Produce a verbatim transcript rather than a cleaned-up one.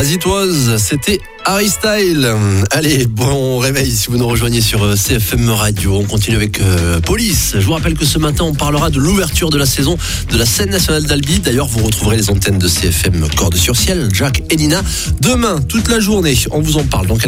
As It Was, c'était Harry Style. Allez, bon réveil si vous nous rejoignez sur C F M Radio. On continue avec euh, Police. Je vous rappelle que ce matin, on parlera de l'ouverture de la saison de la scène nationale d'Albi. D'ailleurs, vous retrouverez les antennes de C F M Cordes sur Ciel, Jack et Nina. Demain, toute la journée, on vous en parle. Donc,